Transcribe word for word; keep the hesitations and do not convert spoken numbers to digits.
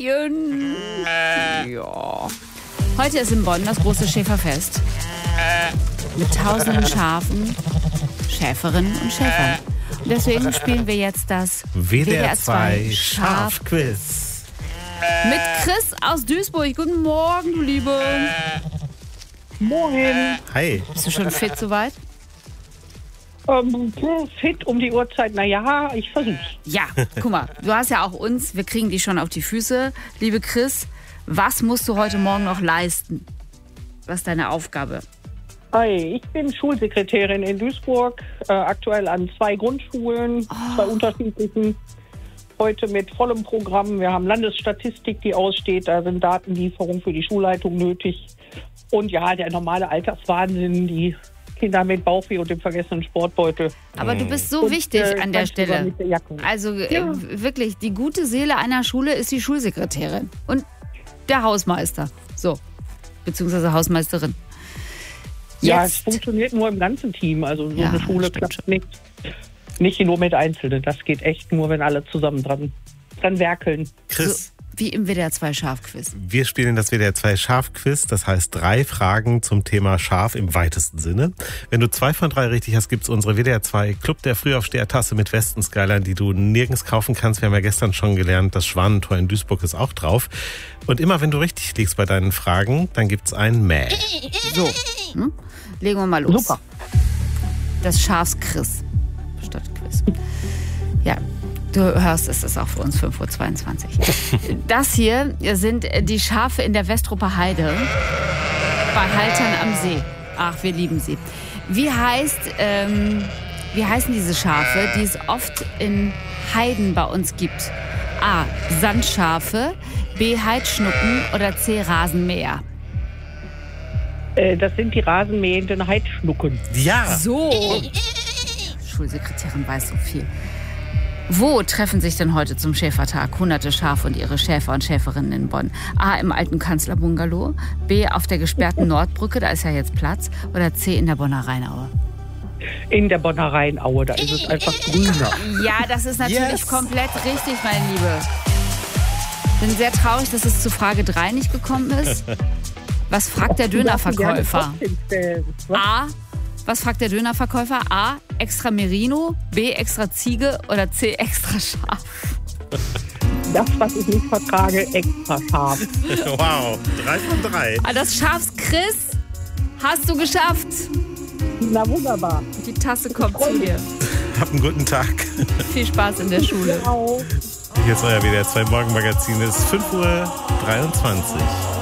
Hallöchen. Ja. Heute ist in Bonn das große Schäferfest. Mit tausenden Schafen, Schäferinnen und Schäfern. Und deswegen spielen wir jetzt das W D R zwei Schafquiz. Mit Chris aus Duisburg. Guten Morgen, du Liebe. Moin. Hi. Bist du schon fit soweit? Ähm, fit um die Uhrzeit, naja, ich versuch's. Ja, guck mal, du hast ja auch uns, wir kriegen dich schon auf die Füße. Liebe Chris, was musst du heute Morgen noch leisten? Was ist deine Aufgabe? Hi, ich bin Schulsekretärin in Duisburg, äh, aktuell an zwei Grundschulen, Oh. zwei unterschiedlichen. Heute mit vollem Programm. Wir haben Landesstatistik, die aussteht, da sind Datenlieferungen für die Schulleitung nötig. Und ja, der normale Alltagswahnsinn, die Kinder mit Bauchweh und dem vergessenen Sportbeutel. Aber du bist so Und, wichtig äh, an der Taschentuch Stelle. mit der Jacke. Also äh, Ja. wirklich, die gute Seele einer Schule ist die Schulsekretärin und der Hausmeister. So, beziehungsweise Hausmeisterin. Ja, es Jetzt. funktioniert nur im ganzen Team. Also so Ja, eine Schule stimmt klappt schon. nicht. Nicht nur mit Einzelnen. Das geht echt nur, wenn alle zusammen dran, dran werkeln. Chris, So, wie im W D R zwei Schafquiz. wir spielen das W D R zwei Schafquiz. Das heißt drei Fragen zum Thema Schaf im weitesten Sinne. Wenn du zwei von drei richtig hast, gibt's unsere W D R zwei Club der Frühaufsteher-Tasse mit Westen-Skyline, die du nirgends kaufen kannst. Wir haben ja gestern schon gelernt, das Schwanentor in Duisburg ist auch drauf. Und immer wenn du richtig liegst bei deinen Fragen, dann gibt's ein Mäh. So, hm? legen wir mal los. Super. Das Schafsquiz statt Quiz. Ja, du hörst, es ist auch für uns fünf Uhr zweiundzwanzig. Das hier sind die Schafe in der Westrupper Heide bei Haltern am See. Ach, wir lieben sie. Wie heißt, ähm, wie heißen diese Schafe, die es oft in Heiden bei uns gibt? A. Sandschafe, B. Heidschnucken oder C. Rasenmäher? Äh, das sind die rasenmähenden Heidschnucken. Ja! So. Schulsekretärin weiß so viel. Wo treffen sich denn heute zum Schäfertag hunderte Schafe und ihre Schäfer und Schäferinnen in Bonn? A. im alten Kanzlerbungalow, B. auf der gesperrten Nordbrücke, da ist ja jetzt Platz, oder C. in der Bonner Rheinaue? In der Bonner Rheinaue, da ist es einfach grüner. Ja, das ist natürlich Yes. komplett richtig, meine Liebe. Bin sehr traurig, dass es zu Frage drei nicht gekommen ist. Was fragt der Dönerverkäufer? A. Was fragt der Dönerverkäufer? A. Extra Merino, B. Extra Ziege oder C. Extra Schaf? Das, was ich nicht vertrage, extra scharf. Wow, drei von drei. Ah, das Schafs-Chris hast du geschafft. Na wunderbar. Die Tasse kommt zu dir. Hab einen guten Tag. Viel Spaß in der Schule. Ciao. Hier ist euer W D R zwei Morgenmagazin. Es ist fünf Uhr dreiundzwanzig.